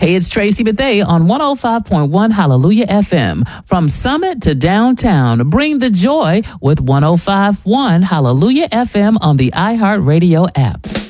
Hey, it's Tracy Bethea on 105.1 Hallelujah FM. From Summit to downtown, bring the joy with 105.1 Hallelujah FM on the iHeartRadio app.